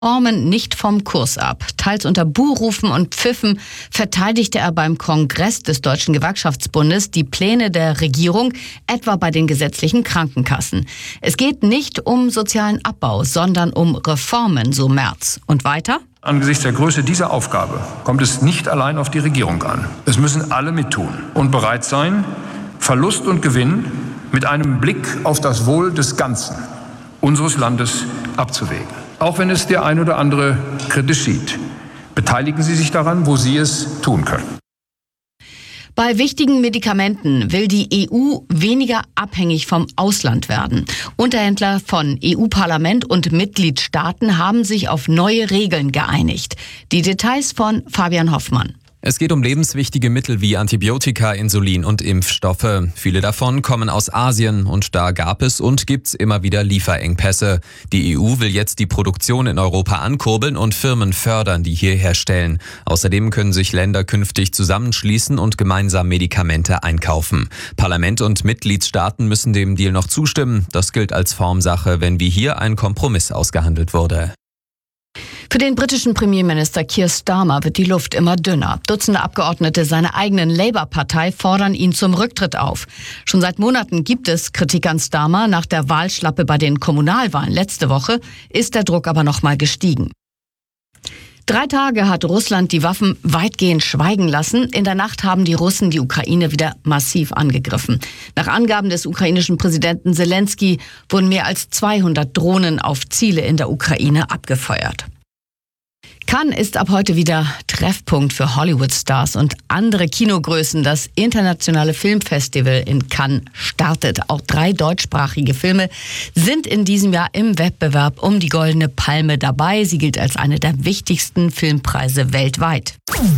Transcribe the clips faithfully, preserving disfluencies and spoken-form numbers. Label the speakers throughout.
Speaker 1: Reformen nicht vom Kurs ab. Teils unter Buhrufen und Pfiffen verteidigte er beim Kongress des Deutschen Gewerkschaftsbundes die Pläne der Regierung, etwa bei den gesetzlichen Krankenkassen. Es geht nicht um sozialen Abbau, sondern um Reformen, so Merz. Und weiter?
Speaker 2: Angesichts der Größe dieser Aufgabe kommt es nicht allein auf die Regierung an. Es müssen alle mittun und bereit sein, Verlust und Gewinn mit einem Blick auf das Wohl des Ganzen unseres Landes abzuwägen. Auch wenn es der ein oder andere kritisch sieht. Beteiligen Sie sich daran, wo Sie es tun können.
Speaker 1: Bei wichtigen Medikamenten will die E U weniger abhängig vom Ausland werden. Unterhändler von E U-Parlament und Mitgliedstaaten haben sich auf neue Regeln geeinigt. Die Details von Fabian Hoffmann.
Speaker 3: Es geht um lebenswichtige Mittel wie Antibiotika, Insulin und Impfstoffe. Viele davon kommen aus Asien und da gab es und gibt's immer wieder Lieferengpässe. Die E U will jetzt die Produktion in Europa ankurbeln und Firmen fördern, die hier herstellen. Außerdem können sich Länder künftig zusammenschließen und gemeinsam Medikamente einkaufen. Parlament und Mitgliedstaaten müssen dem Deal noch zustimmen. Das gilt als Formsache, wenn wie hier ein Kompromiss ausgehandelt wurde.
Speaker 1: Für den britischen Premierminister Keir Starmer wird die Luft immer dünner. Dutzende Abgeordnete seiner eigenen Labour-Partei fordern ihn zum Rücktritt auf. Schon seit Monaten gibt es Kritik an Starmer. Nach der Wahlschlappe bei den Kommunalwahlen letzte Woche ist der Druck aber noch mal gestiegen. Drei Tage hat Russland die Waffen weitgehend schweigen lassen. In der Nacht haben die Russen die Ukraine wieder massiv angegriffen. Nach Angaben des ukrainischen Präsidenten Selenskyj wurden mehr als zweihundert Drohnen auf Ziele in der Ukraine abgefeuert. Cannes ist ab heute wieder Treffpunkt für Hollywood-Stars und andere Kinogrößen. Das internationale Filmfestival in Cannes startet. Auch drei deutschsprachige Filme sind in diesem Jahr im Wettbewerb um die Goldene Palme dabei. Sie gilt als eine der wichtigsten Filmpreise weltweit.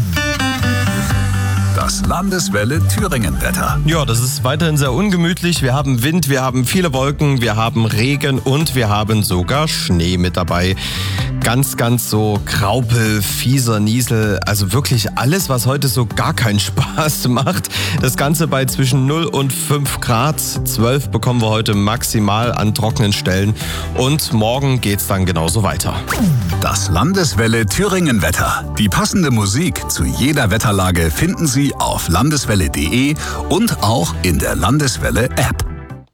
Speaker 4: Das Landeswelle Thüringen-Wetter.
Speaker 5: Ja, das ist weiterhin sehr ungemütlich. Wir haben Wind, wir haben viele Wolken, wir haben Regen und wir haben sogar Schnee mit dabei. Ganz, ganz so Graupel, fieser Niesel, also wirklich alles, was heute so gar keinen Spaß macht. Das Ganze bei zwischen null und fünf Grad. zwölf bekommen wir heute maximal an trockenen Stellen und morgen geht's dann genauso weiter.
Speaker 4: Das Landeswelle Thüringen-Wetter. Die passende Musik zu jeder Wetterlage finden Sie auf landeswelle punkt de und auch in der Landeswelle-App.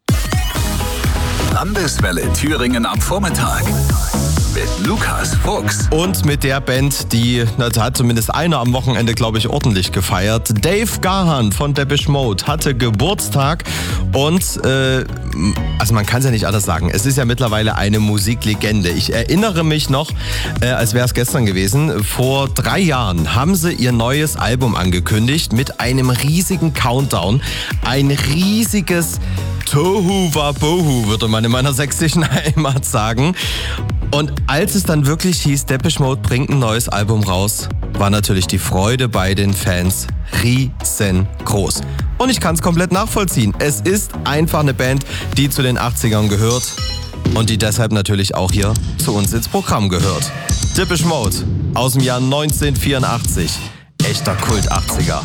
Speaker 4: Landeswelle Thüringen am Vormittag. Mit Lukas Fuchs.
Speaker 5: Und mit der Band, die, na, da hat zumindest einer am Wochenende, glaube ich, ordentlich gefeiert. Dave Gahan von Depeche Mode hatte Geburtstag und, äh, also man kann es ja nicht anders sagen, es ist ja mittlerweile eine Musiklegende. Ich erinnere mich noch, äh, als wäre es gestern gewesen, vor drei Jahren haben sie ihr neues Album angekündigt mit einem riesigen Countdown. Ein riesiges Tohu Wabohu, würde man in meiner sächsischen Heimat sagen. Und als es dann wirklich hieß, Depeche Mode bringt ein neues Album raus, war natürlich die Freude bei den Fans riesengroß. Und ich kann es komplett nachvollziehen. Es ist einfach eine Band, die zu den achtzigern gehört und die deshalb natürlich auch hier zu uns ins Programm gehört. Depeche Mode aus dem Jahr neunzehnhundertvierundachtzig. Echter Kult achtziger.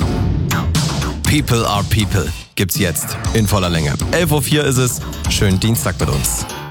Speaker 5: People are People gibt's jetzt in voller Länge. elf Uhr vier ist es. Schönen Dienstag mit uns.